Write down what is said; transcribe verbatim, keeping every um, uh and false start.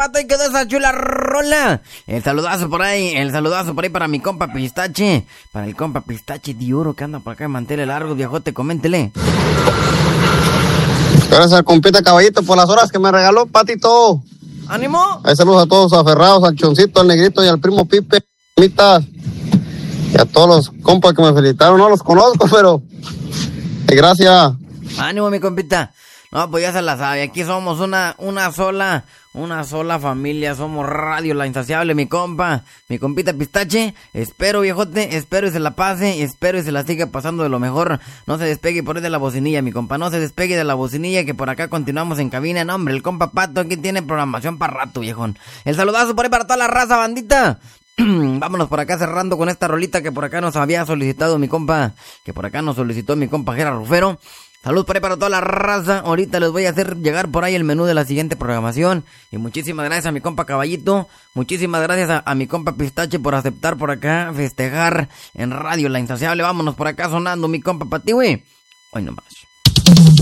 Pato, y quedó esa chula rola. El saludazo por ahí, el saludazo por ahí para mi compa Pistache. Para el compa Pistache de oro que anda por acá en manteles largos, viejote, coméntele. Gracias al compita Caballito por las horas que me regaló, Patito. ¡Ánimo! Ahí saludos a todos aferrados, al Choncito, al Negrito y al primo Pipe, mitas. Y a todos los compas que me felicitaron, no los conozco, pero eh, gracias. Ánimo, mi compita. No, pues ya se la sabe, aquí somos una, una sola, una sola familia, somos Radio La Insaciable, mi compa, mi compita Pistache. Espero, viejote, espero y se la pase, espero y se la siga pasando de lo mejor. No se despegue por ahí de la bocinilla, mi compa, no se despegue de la bocinilla, que por acá continuamos en cabina. No, hombre, el compa Pato aquí tiene programación para rato, viejón. El saludazo por ahí para toda la raza, bandita. Vámonos por acá cerrando con esta rolita que por acá nos había solicitado mi compa, que por acá nos solicitó mi compa Jera Rufero. Salud por ahí para toda la raza. Ahorita les voy a hacer llegar por ahí el menú de la siguiente programación. Y muchísimas gracias a mi compa Caballito. Muchísimas gracias a, a mi compa Pistache por aceptar por acá festejar en Radio La Insaciable. Vámonos por acá sonando mi compa Pati, güey. Hoy nomás.